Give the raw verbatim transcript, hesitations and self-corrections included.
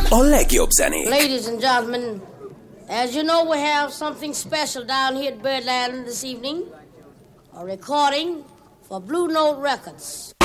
a legjobb zenét. Ladies and gentlemen, as you know, we have something special down here at Birdland this evening. A recording for Blue Note Records.